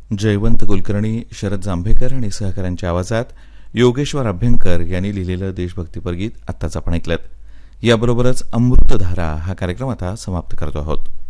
जयवंत कुलकर्णी, शरद जांभेकर आणि सहकाऱ्यांच्या आवाजात योगेश्वर अभ्यंकर यांनी लिहिलेलं देशभक्तीपर गीत आत्ताच आपण ऐकलं. याबरोबरच अमृतधारा हा कार्यक्रम आता समाप्त करतो आहोत.